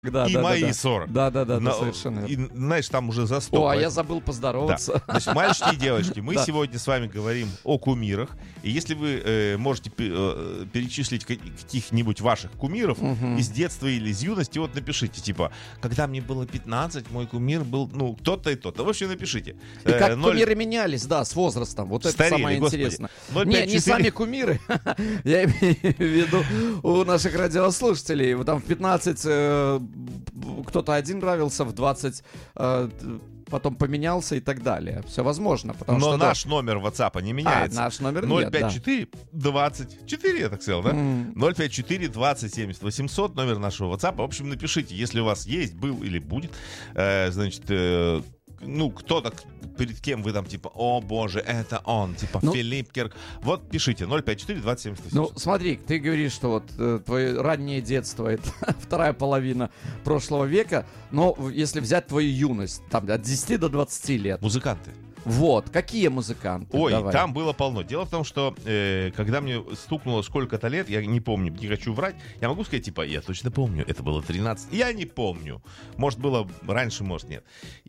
И мои 40. Да, совершенно. И, знаешь, там уже за 100. А я забыл поздороваться. Да. Значит, мальчики и девочки, мы сегодня с вами говорим о кумирах. И если вы можете перечислить каких-нибудь ваших кумиров из детства или из юности, вот напишите, типа, когда мне было 15, мой кумир был, кто-то и тот-то. В общем, напишите. И как кумиры менялись, да, с возрастом. Вот это самое интересное. Не сами кумиры. Я имею в виду у наших радиослушателей. Там в 15 кто-то один нравился, в 20 потом поменялся и так далее. Все возможно. Но наш номер WhatsApp не меняется. Наш номер 054 24, я так сказал, да? 054 20 70 800, номер нашего WhatsApp. В общем, напишите, если у вас есть, был или будет, значит, кто-то, перед кем вы там, типа, о боже, это он, типа, Филипп Кирк. Вот пишите, 054 20 70 800. Смотри, ты говоришь, что вот твое раннее детство, это вторая половина прошлого века, но если взять твою юность, там, от 10 до 20 лет. Музыканты. Вот, какие музыканты? Ой, давай. Там было полно. Дело в том, что когда мне стукнуло сколько-то лет, я не помню, не хочу врать, я могу сказать, типа, я точно помню, это было 13. Я не помню. Может, было раньше, может, нет.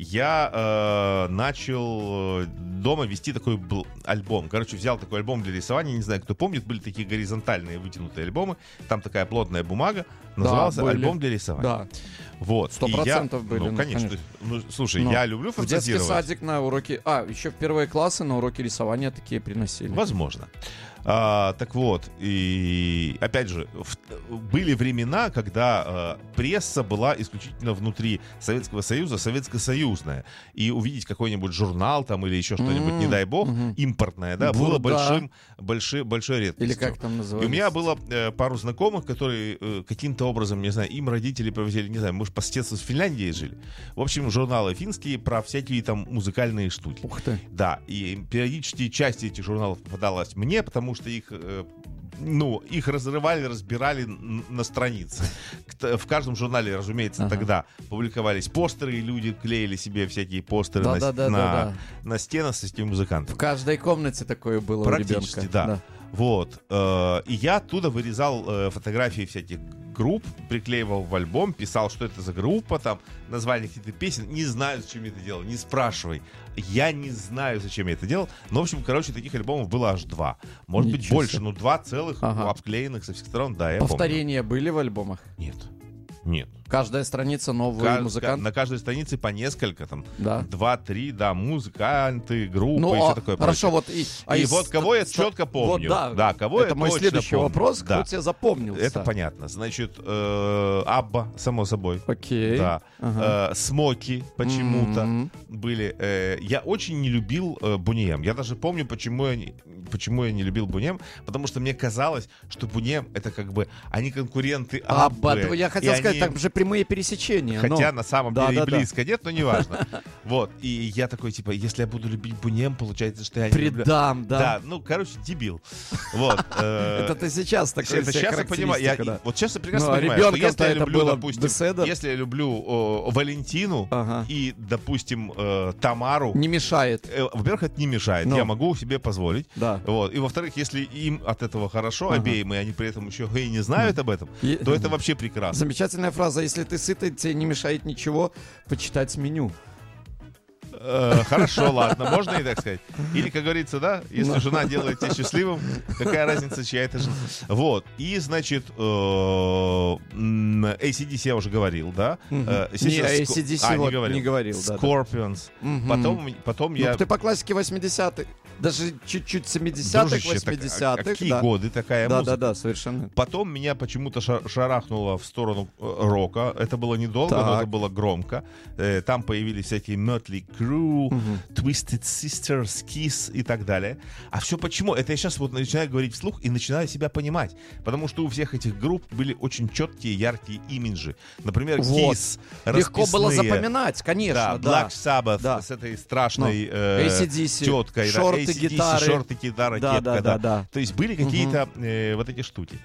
Я начал дома вести такой альбом. Короче, взял такой альбом для рисования, не знаю, кто помнит, были такие горизонтальные вытянутые альбомы, там такая плотная бумага, назывался «Альбом для рисования». Да. Вот. 100% были. Конечно. Слушай, я люблю фантазировать. В детский садик на уроки... еще в первые классы на уроки рисования такие приносили. Возможно. Так вот, и опять же, были времена, когда пресса была исключительно внутри Советского Союза, советскосоюзная. И увидеть какой-нибудь журнал там или еще что-нибудь, не дай бог, импортное, да, было большой редкостью. Или как там называется? И у меня было пару знакомых, которые каким-то образом, не знаю, им родители привозили, не знаю, может, по соседству с Финляндией жили. В общем, журналы финские про всякие там музыкальные штуки. Ух ты. Да, и периодически часть этих журналов попадалась мне, потому что их разрывали, разбирали на странице. В каждом журнале, разумеется, тогда публиковались постеры, и люди клеили себе всякие постеры на стены с этими музыкантами. В каждой комнате такое было практически, у ребенка. Да. Вот. И я оттуда вырезал фотографии всяких групп, приклеивал в альбом, писал, что это за группа, там, названия каких-то песен. Не знаю, зачем я это делал, не спрашивай. Я не знаю, зачем я это делал. Но, в общем, таких альбомов было аж 2. Может быть, больше, 2 целых, обклеенных со всех сторон, да, я помню. Повторения были в альбомах? Нет. Каждая страница новый музыкант? На каждой странице по несколько, там, да. 2-3, да, музыканты, группы и все такое. Хорошо, прочее. И вот кого я четко помню. Вот, да, кого это я мой точно следующий помню. вопрос, кто тебе запомнился? Это понятно. Значит, Абба, само собой. Окей. Да. Смоки почему-то были. Я очень не любил Буньем. Я даже помню, почему я не любил Буньем, потому что мне казалось, что Буньем это как бы они конкуренты Аббы. Я хотел сказать, там же прямые пересечения. Хотя на самом деле близко нет, но неважно. Вот. И я такой, типа, если я буду любить Буньем, получается, что я не люблю. Предам, да. Да, дебил. Вот. Это ты сейчас такой. Это сейчас я понимаю. Вот сейчас я прекрасно понимаю, что если я люблю, допустим, если я люблю Валентину и, допустим, Тамару. Не мешает. Во-первых, это не мешает. Я могу себе позволить. Да. Вот. И во-вторых, если им от этого хорошо, обеим, и они при этом еще и не знают об этом, то это вообще прекрасно. Замечательная фраза. Если ты сытый, тебе не мешает ничего почитать меню. Хорошо, ладно, можно и так сказать. Или, как говорится, да, если жена делает тебя счастливым, какая разница, чья это жена. Вот, и, значит, AC/DC я уже говорил, да? Не, AC/DC не говорил. Scorpions. Потом я... Ты по классике 80-х, даже чуть-чуть 70-х, 80-х. Какие годы такая музыка? Да, совершенно. Потом меня почему-то шарахнуло в сторону рока. Это было недолго, но это было громко. Там появились всякие Mötley Crüe, Twisted Sisters, Kiss и так далее. А все почему? Это я сейчас вот начинаю говорить вслух и начинаю себя понимать. Потому что у всех этих групп были очень четкие, яркие имиджи. Например, Kiss, легко было запоминать, конечно. Да, Black Sabbath с этой страшной теткой. Шорты, гитары. Шорты, гитара, кепка. Да. То есть были какие-то вот эти штуки.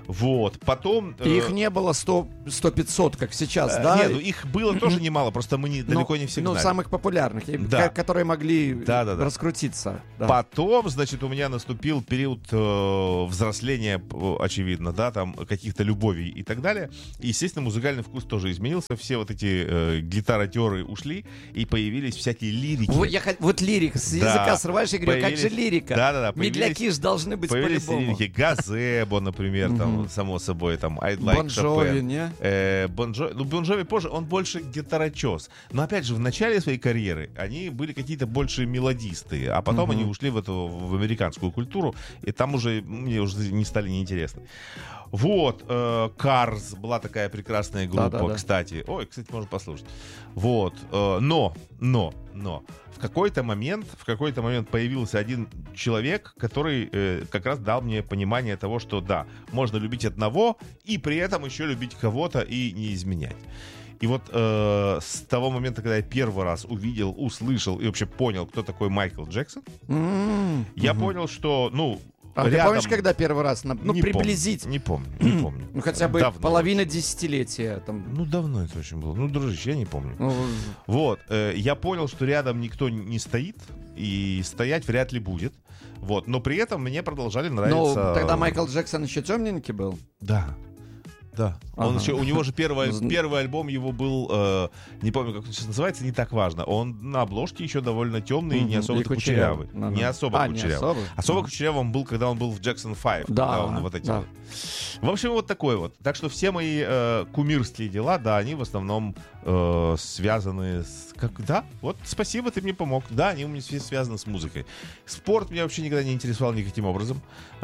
Вот, потом... Их не было 100-500, как сейчас, да? Нет, их было тоже немало, просто мы далеко не все знали. Самых популярных, которые могли раскрутиться. Да. Потом, значит, у меня наступил период взросления, очевидно, да, там каких-то любовей и так далее. И, естественно, музыкальный вкус тоже изменился. Все вот эти гитаротеры ушли, и появились всякие лирики. Вот лирика, с языка срываешь и говорю, как же лирика? Да. Медляки ж должны быть по-любому. Появились лирики. Газебо, например, там, само собой, там, I'd Like Bon-Jovi, не? Бон Джови позже, он больше гитарочес. Но, опять же, в начале своей карьеры они были какие-то больше мелодисты, а потом они ушли в американскую культуру, и там уже мне уже не стали неинтересны. Вот, Cars была такая прекрасная группа, кстати. Ой, кстати, можно послушать. Вот, но в какой-то момент появился один человек, который как раз дал мне понимание того, что да, можно любить одного и при этом еще любить кого-то и не изменять. И вот с того момента, когда я первый раз увидел, услышал и вообще понял, кто такой Майкл Джексон, я понял, что, ты помнишь, когда первый раз? Приблизительно. Не помню. Ну, хотя бы давно. Половина десятилетия. Там. Давно это очень было. Дружище, я не помню. Вот. Я понял, что рядом никто не стоит, и стоять вряд ли будет. Вот. Но при этом мне продолжали нравиться... Тогда Майкл Джексон еще темненький был? Да. У него же первый альбом его был, не помню, как он сейчас называется, не так важно. Он на обложке еще довольно темный и не особо кучерявый. Не особо кучерявый. Особо кучерявый он был, когда он был в Jackson 5. Да. В общем, вот такой вот. Так что все мои кумирские дела, да, они в основном связаны с... вот спасибо, ты мне помог. Да, они у меня все связаны с музыкой. Спорт меня вообще никогда не интересовал никаким образом.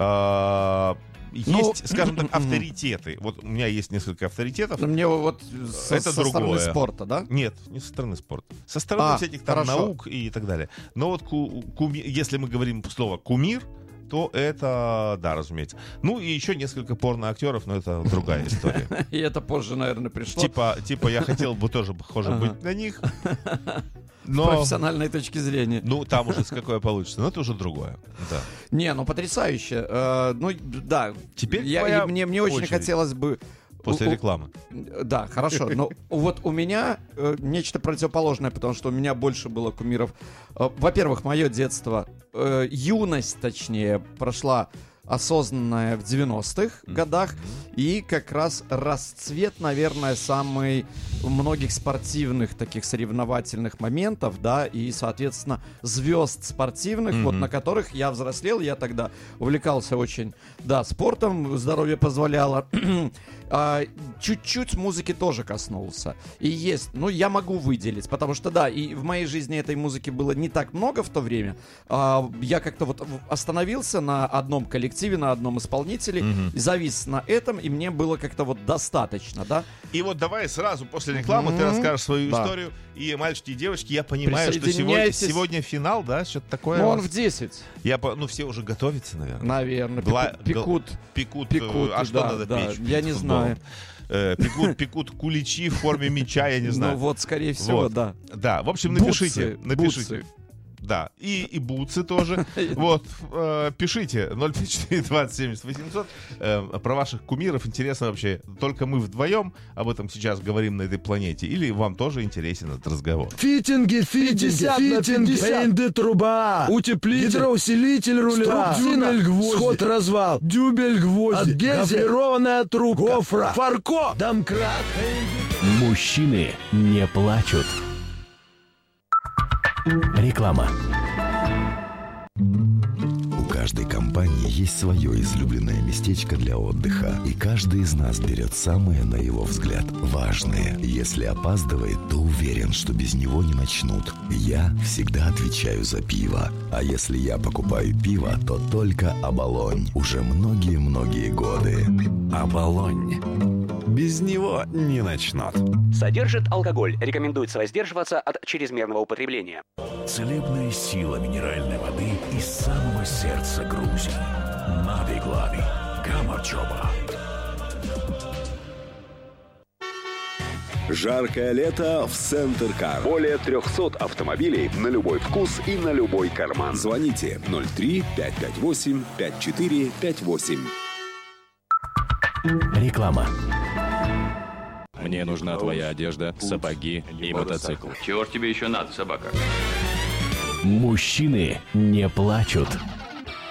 Есть, скажем так, авторитеты. Вот у меня есть несколько авторитетов. Мне вот это со стороны спорта, да? Нет, не со стороны спорта. Со стороны всяких там наук и так далее. Но вот если мы говорим слово «кумир», то это, да, разумеется. И еще несколько порноактеров, но это другая история. И это позже, наверное, пришло. Типа я хотел бы тоже похоже быть на них. С профессиональной точки зрения. Там уже с какое получится, но это уже другое. Да. Потрясающе. Да. Теперь мне очень хотелось бы... После рекламы. Да, хорошо. Но вот у меня нечто противоположное, потому что у меня больше было кумиров. Во-первых, мое детство, юность, точнее, прошла осознанная в 90-х годах, и как раз расцвет, наверное, самый многих спортивных таких соревновательных моментов, да, и, соответственно, звезд спортивных, вот на которых я взрослел, я тогда увлекался очень, да, спортом, здоровье позволяло, чуть-чуть музыки тоже коснулся. И есть, я могу выделить, потому что, да, и в моей жизни этой музыки было не так много в то время. Я как-то вот остановился на одном коллективе, на одном исполнителе, завис на этом, и мне было как-то вот достаточно, да. И вот давай сразу после рекламы ты расскажешь свою историю. И, мальчики и девочки, я понимаю, что сегодня финал, да, что-то такое. Он в 10. Все уже готовятся, наверное. Наверное, пекут. А что надо печь? Я не знаю. Пекут куличи в форме меча, я не знаю. Вот, скорее всего, да. Да, в общем, напишите. Да, и бутсы тоже. Вот, пишите 054-20-70-800 про ваших кумиров. Интересно вообще, только мы вдвоем об этом сейчас говорим на этой планете, или вам тоже интересен этот разговор? Фитинги, пенды, труба, утеплитель, гидроусилитель руля, дюбель гвозди, сход-развал, дюбель гвозди, гофрированная трубка, гофра, фарко, домкрат. Мужчины не плачут. Реклама. У каждой компании есть свое излюбленное местечко для отдыха, и каждый из нас берет самое, на его взгляд, важное. Если опаздывает, то уверен, что без него не начнут. Я всегда отвечаю за пиво. А если я покупаю пиво, то только «Оболонь». Уже многие-многие годы. «Оболонь». Без него не начнут. Содержит алкоголь. Рекомендуется воздерживаться от чрезмерного употребления. Целебная сила минеральной воды из самого сердца Грузии. Нави-Глави. Гамарчоба. Жаркое лето в Центр Кар. Более 300 автомобилей на любой вкус и на любой карман. Звоните 03-558-5458. Реклама. Мне нужна твоя одежда, сапоги и мотоцикл. Чего ж тебе еще надо, собака? Мужчины не плачут.